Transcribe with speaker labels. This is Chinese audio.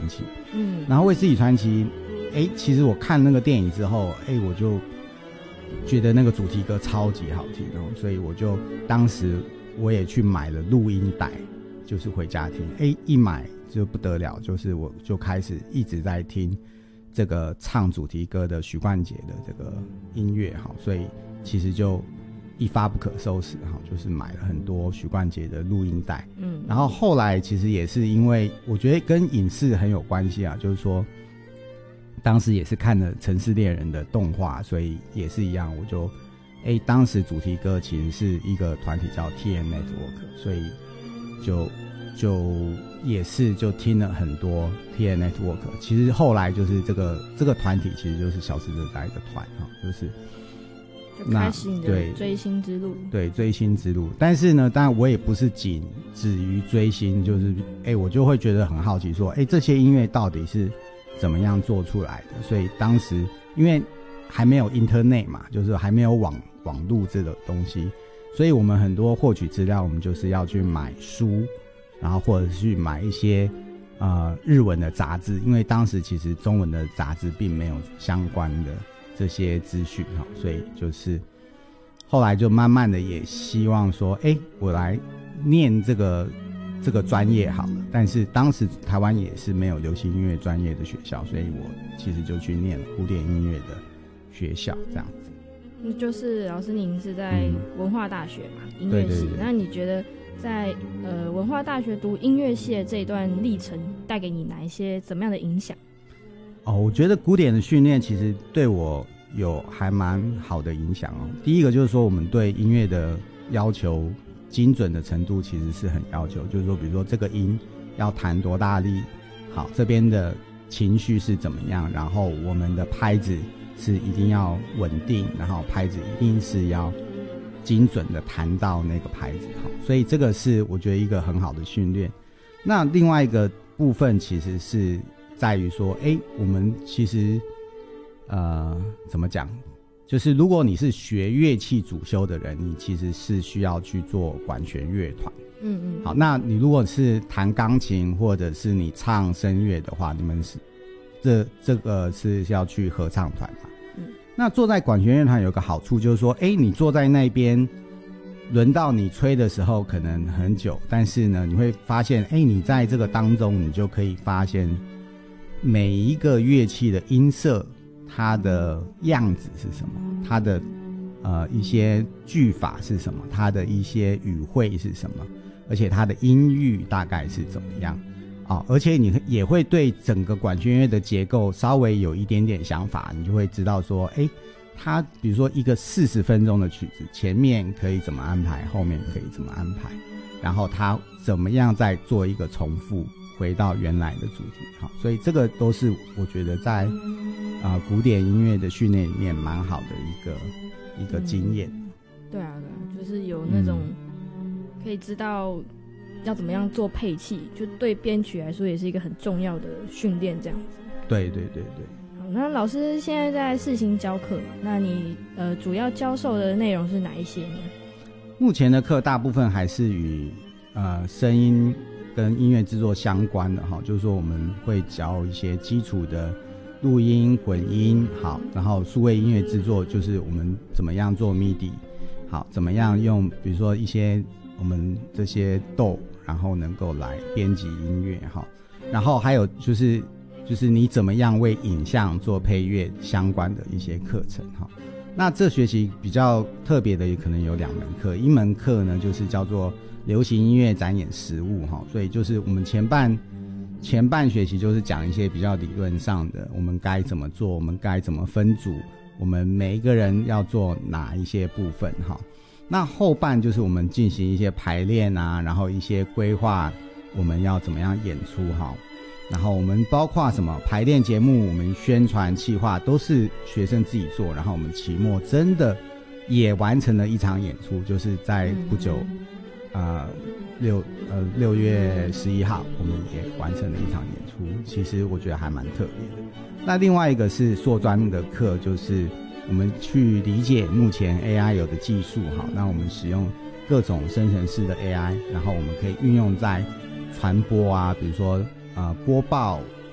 Speaker 1: 奇》。然后《卫斯理传奇》，其实我看那个电影之后，我就觉得那个主题歌超级好听，所以我就当时我也去买了录音带，就是回家听。一买就不得了，就是我就开始一直在听这个唱主题歌的许冠杰的这个音乐，所以其实就一发不可收拾，就是买了很多许冠杰的录音带。然后后来其实也是因为我觉得跟影视很有关系啊，就是说当时也是看了《城市猎人》的动画，所以也是一样，我就当时主题歌其实是一个团体叫 TN Network， 所以就也是就听了很多 TN Network。 其实后来就是这个团体其实就是小狮子的一个团，就是
Speaker 2: 就开始你的追星之路。
Speaker 1: 对，追星之路。但是呢，当然我也不是仅止于追星，就是我就会觉得很好奇说这些音乐到底是怎么样做出来的。所以当时因为还没有 Internet 嘛，就是还没有网路这个东西，所以我们很多获取资料我们就是要去买书，然后或者是去买一些日文的杂志，因为当时其实中文的杂志并没有相关的这些资讯，所以就是后来就慢慢的也希望说我来念这个专业好了。但是当时台湾也是没有流行音乐专业的学校，所以我其实就去念古典音乐的学校这样子。
Speaker 2: 就是老师您是在文化大学嘛，音乐系。那你觉得在文化大学读音乐系的这一段历程带给你哪一些怎么样的影响？
Speaker 1: 我觉得古典的训练其实对我有还蛮好的影响第一个就是说我们对音乐的要求精准的程度其实是很要求，就是说比如说这个音要弹多大力，好，这边的情绪是怎么样，然后我们的拍子是一定要稳定，然后拍子一定是要精准的弹到那个拍子，所以这个是我觉得一个很好的训练。那另外一个部分其实是在于说我们其实怎么讲，就是如果你是学乐器主修的人，你其实是需要去做管弦乐团。好，那你如果是弹钢琴或者是你唱声乐的话，你们是这个是要去合唱团嘛。那坐在管弦乐团有个好处就是说你坐在那边轮到你吹的时候可能很久，但是呢你会发现你在这个当中你就可以发现每一个乐器的音色它的样子是什么，它的一些句法是什么，它的一些语汇是什么，而且它的音域大概是怎么样而且你也会对整个管弦乐的结构稍微有一点点想法，你就会知道说它比如说一个40分钟的曲子，前面可以怎么安排，后面可以怎么安排，然后它怎么样再做一个重复回到原来的主题。好，所以这个都是我觉得在古典音乐的训练里面蛮好的一个经验。
Speaker 2: 对啊，就是有那种可以知道要怎么样做配器，就对编曲来说也是一个很重要的训练这样子。
Speaker 1: 对。
Speaker 2: 好，那老师现在在试行教课嘛，那你主要教授的内容是哪一些呢？
Speaker 1: 目前的课大部分还是与声音跟音乐制作相关的就是说我们会教一些基础的录音混音，好，然后数位音乐制作就是我们怎么样做 MIDI， 好，怎么样用比如说一些我们这些豆然后能够来编辑音乐，好，然后还有就是你怎么样为影像做配乐相关的一些课程。那这学期比较特别的也可能有2门课，一门课呢就是叫做流行音乐展演实务，所以就是我们前半学期就是讲一些比较理论上的，我们该怎么做，我们该怎么分组，我们每一个人要做哪一些部分。那后半就是我们进行一些排练啊，然后一些规划我们要怎么样演出，然后我们包括什么排练节目，我们宣传企划都是学生自己做，然后我们期末真的也完成了一场演出，就是在不久6月11号我们也完成了一场演出，其实我觉得还蛮特别的。那另外一个是硕专的课，就是我们去理解目前 AI 有的技术，好，那我们使用各种生成式的 AI， 然后我们可以运用在传播啊，比如说播报